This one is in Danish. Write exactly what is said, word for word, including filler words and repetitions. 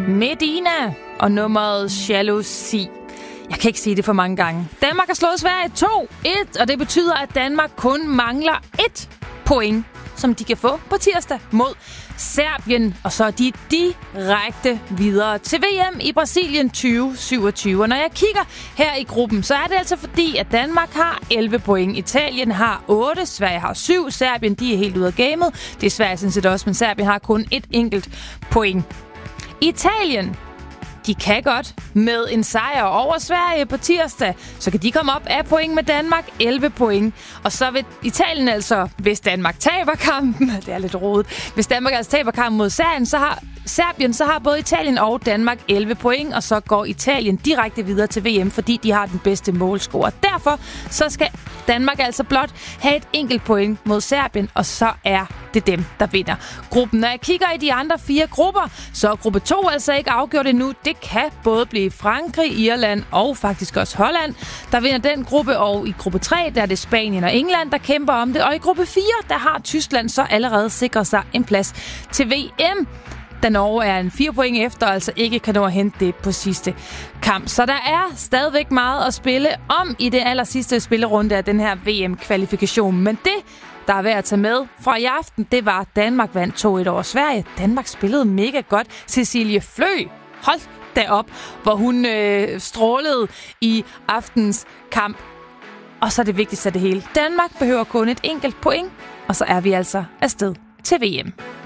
Medina og nummeret Jalousi. Jeg kan ikke sige det for mange gange. Danmark har slået Sverige to et, og det betyder, at Danmark kun mangler et point, som de kan få på tirsdag mod Serbien. Og så er de direkte videre til V M i Brasilien tyve syvogtyve. Og når jeg kigger her i gruppen, så er det altså fordi, at Danmark har elleve point. Italien har otte, Sverige har syv, Serbien de er helt ude af gamet. Det er Sverige sådan set også, men Serbien har kun et enkelt point. Italien, de kan godt med en sejr over Sverige på tirsdag, så kan de komme op af point med Danmark, elleve point. Og så vil Italien altså, hvis Danmark taber kampen, det er lidt rodet, hvis Danmark altså taber kampen mod Serbien, så har Serbien, så har både Italien og Danmark elleve point, og så går Italien direkte videre til V M, fordi de har den bedste målscorer. Derfor så skal Danmark altså blot have et enkelt point mod Serbien, og så er det dem, der vinder gruppen. Når jeg kigger i de andre fire grupper, så er gruppe to altså ikke afgjort endnu. Det kan både blive Frankrig, Irland og faktisk også Holland, der vinder den gruppe, og i gruppe tre, der er det Spanien og England, der kæmper om det, og i gruppe fire, der har Tyskland så allerede sikret sig en plads til V M, da Norge er en fire point efter, og altså ikke kan nå at hente det på sidste kamp. Så der er stadigvæk meget at spille om i det aller sidste spillerunde af den her V M-kvalifikation. Men det, der er værd at tage med fra i aften, det var, at Danmark vandt to et over Sverige. Danmark spillede mega godt. Cecilie Flø, hold da op, hvor hun øh, strålede i aftens kamp. Og så er det vigtigste af det hele. Danmark behøver kun et enkelt point, og så er vi altså afsted til V M.